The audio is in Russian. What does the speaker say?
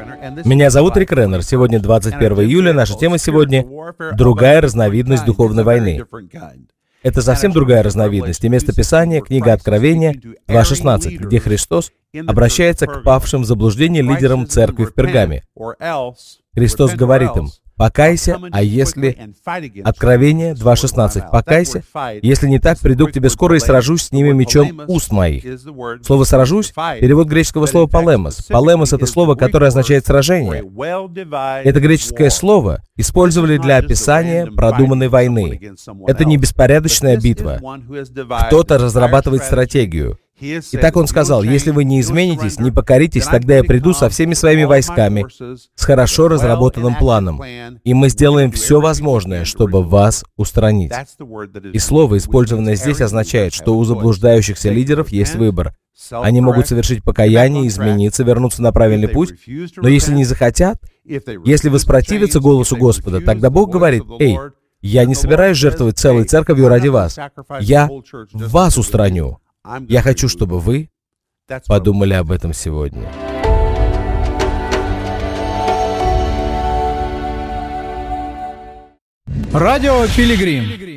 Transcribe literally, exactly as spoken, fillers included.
Меня зовут Рик Реннер. Сегодня двадцать первое июля. Наша тема сегодня — другая разновидность духовной войны. Это совсем другая разновидность. И место Писания — книга Откровения два шестнадцать, где Христос обращается к павшим в заблуждение лидерам церкви в Пергаме. Христос говорит им: «Покайся, а если...» Откровение два шестнадцать. «Покайся, если не так, приду к тебе скоро и сражусь с ними мечом уст моих». Слово «сражусь» — перевод греческого слова «полемос». «Полемос» — это слово, которое означает «сражение». Это греческое слово использовали для описания продуманной войны. Это не беспорядочная битва. Кто-то разрабатывает стратегию. И так он сказал: «Если вы не изменитесь, не покоритесь, тогда я приду со всеми своими войсками, с хорошо разработанным планом, и мы сделаем все возможное, чтобы вас устранить». И слово, использованное здесь, означает, что у заблуждающихся лидеров есть выбор. Они могут совершить покаяние, измениться, вернуться на правильный путь, но если не захотят, если воспротивятся голосу Господа, тогда Бог говорит: «Эй, я не собираюсь жертвовать целой церковью ради вас. Я вас устраню». Я хочу, чтобы вы подумали об этом сегодня. Радио Пилигрим.